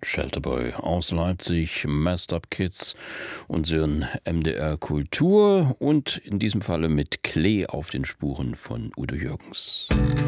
Shelterboy aus Leipzig, Messed Up Kids und Sie hören MDR Kultur und in diesem Falle mit Klee auf den Spuren von Udo Jürgens.